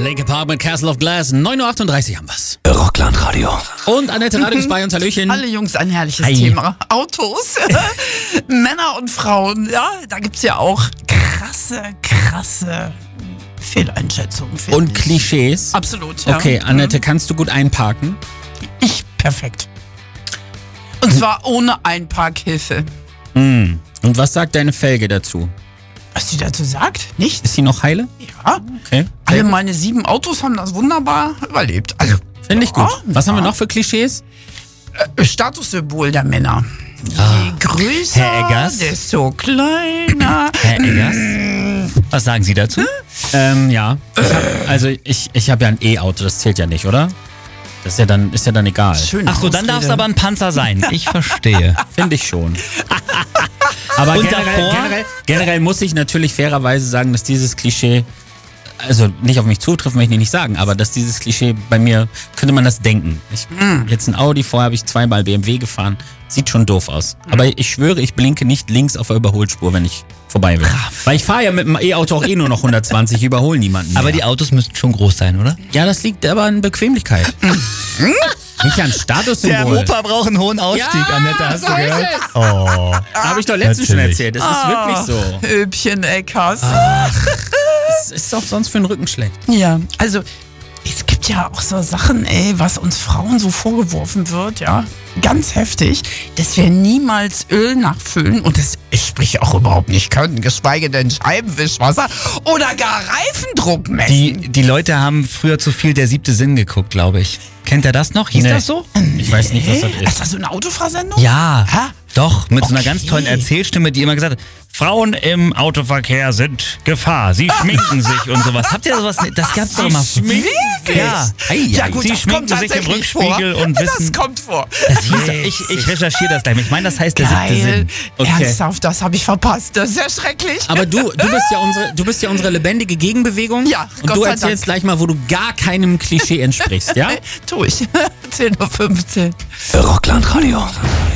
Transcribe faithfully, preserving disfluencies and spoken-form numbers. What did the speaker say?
Linkin Park mit Castle of Glass. neun Uhr achtunddreißig haben wir's. Rockland Radio. Und Annette Radio ist bei uns. Hallöchen. Alle Jungs, ein herrliches Hi. Thema. Autos, Männer und Frauen. Ja, da gibt's ja auch krasse, krasse Fehleinschätzungen. find Und ich. Klischees. Absolut, ja. Okay, Annette, kannst du gut einparken? Ich, perfekt. Und zwar ohne Einparkhilfe. Hm. Und was sagt deine Felge dazu? Was sie dazu sagt? Nichts? Ist sie noch heile? Ja. Okay. Alle meine sieben Autos haben das wunderbar überlebt. Also, Finde ich gut. ja, Was haben wir ja. noch für Klischees? Äh, Statussymbol der Männer. Je größer, Herr Eggers? desto kleiner. Herr Eggers, was sagen Sie dazu? Ähm, ja. Ich hab, also ich, ich habe ja ein E-Auto, das zählt ja nicht, oder? Das ist ja dann, ist ja dann egal. Schöne Ach so, dann darf es Ausrede. aber ein Panzer sein. Ich verstehe. Finde ich schon. Aber Und generell, davor? generell, generell muss ich natürlich fairerweise sagen, dass dieses Klischee, also nicht auf mich zutrifft, möchte ich nicht sagen, aber dass dieses Klischee bei mir, könnte man das denken. Ich jetzt ein Audi, vorher habe ich zweimal B M W gefahren, sieht schon doof aus. Aber ich schwöre, ich blinke nicht links auf der Überholspur, wenn ich vorbei will. Weil ich fahre ja mit dem E-Auto auch eh nur noch hundertzwanzig, überhole niemanden mehr. Aber die Autos müssten schon groß sein, oder? Ja, das liegt aber an Bequemlichkeit. Nicht an Statussymbol. braucht einen hohen Ausstieg, Ja, Annette, hast so du ist gehört? es. Oh. Habe ich doch letztens schon Natürlich. erzählt. Das ist wirklich so. Öbchen Eckers. Das ist doch sonst für den Rücken schlecht. Ja, also es gibt ja auch so Sachen, ey, was uns Frauen so vorgeworfen wird, ja, ganz heftig, dass wir niemals Öl nachfüllen und das sprich auch überhaupt nicht können, geschweige denn Scheibenwischwasser oder gar Reifendruck messen. Die, die Leute haben früher zu viel Der siebte Sinn geguckt, glaube ich. Kennt ihr das noch? Hieß Nee. das so? Ich weiß nicht, was das Ist ist. das so eine Autofahrsendung? Ja, Hä? doch, mit so einer Okay. ganz tollen Erzählstimme, die immer gesagt hat, Frauen im Autoverkehr sind Gefahr, sie schminken sich und sowas. Habt ihr sowas? Das gab's doch immer. Wirklich? Ja. Ei, Ja ei. gut, Sie das schminken kommt sich im tatsächlich Rückspiegel vor. und wissen- Das kommt vor. Das hieß, ich, ich recherchiere das gleich. Ich meine, das heißt Der siebte Geil. Sinn. Okay. Ernsthaft, das habe ich verpasst. Das ist ja schrecklich. Aber du, du bist ja unsere, du bist ja unsere lebendige Gegenbewegung. Ja, Und Gott du sei erzählst Dank. gleich mal, wo du gar keinem Klischee entsprichst, ja? Tu ich. zehn Uhr fünfzehn. Rockland Radio.